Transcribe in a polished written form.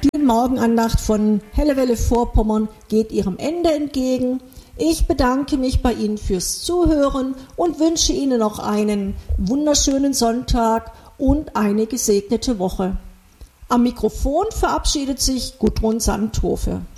Die Morgenandacht von Helle Welle Vorpommern geht ihrem Ende entgegen. Ich bedanke mich bei Ihnen fürs Zuhören und wünsche Ihnen noch einen wunderschönen Sonntag und eine gesegnete Woche. Am Mikrofon verabschiedet sich Gudrun Sandhofe.